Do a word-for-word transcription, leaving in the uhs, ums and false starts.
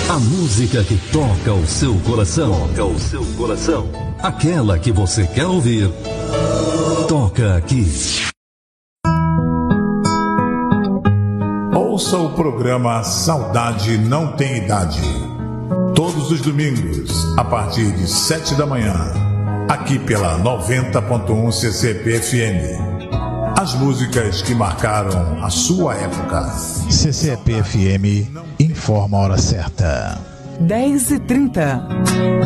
A música que toca o seu coração. Toca o seu coração. Aquela que você quer ouvir. Toca aqui. Ouça o programa Saudade Não Tem Idade. Todos os domingos, a partir de sete da manhã. Aqui pela noventa ponto um C C P F M. As músicas que marcaram a sua época. C C P F M informa a hora certa. dez e trinta.